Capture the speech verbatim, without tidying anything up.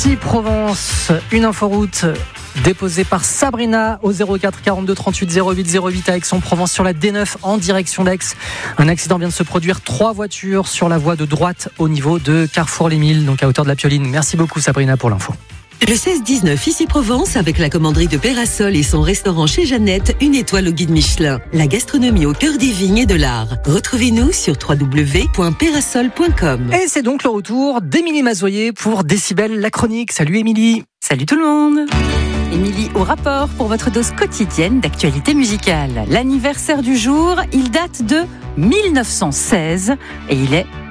Ici Provence, une inforoute déposée par Sabrina au zéro quatre quarante-deux trente-huit zéro huit zéro huit à Aix-en-Provence sur la D neuf en direction d'Aix. Un accident vient de se produire, trois voitures sur la voie de droite au niveau de Carrefour Les Milles, donc à hauteur de la Pioline. Merci beaucoup Sabrina pour l'info. Le seize dix-neuf, ici Provence, avec la commanderie de Pérasol et son restaurant chez Jeannette, une étoile au guide Michelin. La gastronomie au cœur des vignes et de l'art. Retrouvez-nous sur w w w point pérasol point com. Et c'est donc le retour d'Émilie Mazoyer pour Décibel, la chronique. Salut Émilie. Salut tout le monde. Émilie au rapport pour votre dose quotidienne d'actualité musicale. L'anniversaire du jour, il date de mille neuf cent seize et il est